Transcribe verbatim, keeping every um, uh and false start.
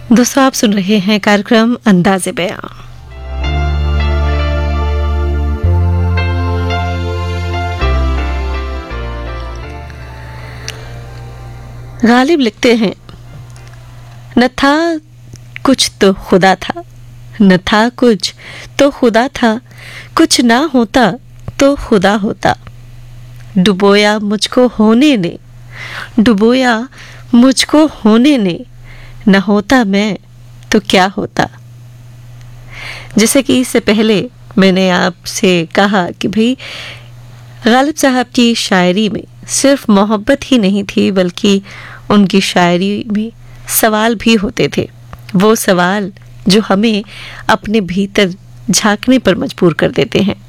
दोस्तों, आप सुन रहे हैं कार्यक्रम अंदाज़े बयां। गालिब लिखते हैं, न था कुछ तो खुदा था, न था कुछ तो खुदा था, कुछ ना होता तो खुदा होता। डुबोया मुझको होने ने, डुबोया मुझको होने ने, न होता मैं तो क्या होता। जैसे कि इससे पहले मैंने आपसे कहा कि भाई गालिब साहब की शायरी में सिर्फ मोहब्बत ही नहीं थी, बल्कि उनकी शायरी में सवाल भी होते थे। वो सवाल जो हमें अपने भीतर झांकने पर मजबूर कर देते हैं।